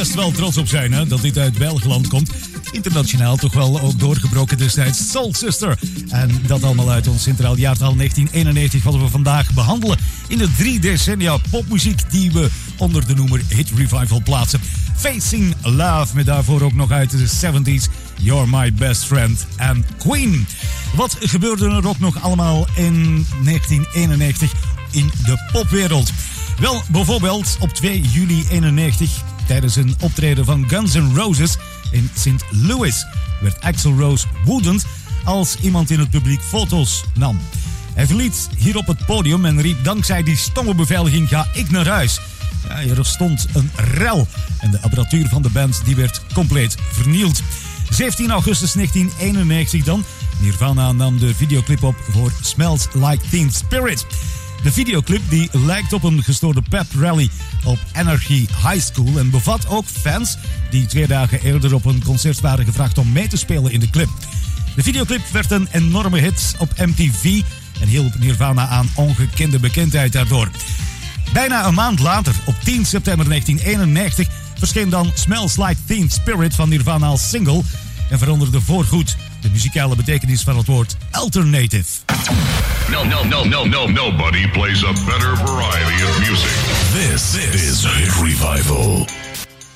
best wel trots op zijn, hè, dat dit uit Belgeland komt. Internationaal toch wel ook doorgebroken destijds. Soul Sister. En dat allemaal uit ons centraal jaartal 1991, wat we vandaag behandelen in de 3 decennia popmuziek die we onder de noemer Hit Revival plaatsen. Facing Love, met daarvoor ook nog uit de 70s. You're My Best Friend en Queen. Wat gebeurde er ook nog allemaal in 1991 in de popwereld? Wel, bijvoorbeeld op 2 juli 91, tijdens een optreden van Guns N' Roses in St. Louis, werd Axl Rose woedend als iemand in het publiek foto's nam. Hij verliet hierop het podium en riep: dankzij die stomme beveiliging ga ik naar huis. Ja, er stond een rel en de apparatuur van de band die werd compleet vernield. 17 augustus 1991 dan. Nirvana nam de videoclip op voor Smells Like Teen Spirit. De videoclip die lijkt op een gestoorde pep rally op Anarchy High School en bevat ook fans die 2 dagen eerder op een concert waren gevraagd om mee te spelen in de clip. De videoclip werd een enorme hit op MTV en hielp Nirvana aan ongekende bekendheid daardoor. Bijna een maand later, op 10 september 1991, verscheen dan Smells Like Teen Spirit van Nirvana als single en veranderde voorgoed de muzikale betekenis van het woord alternative. Nobody plays a better variety of music. This is Hit Revival.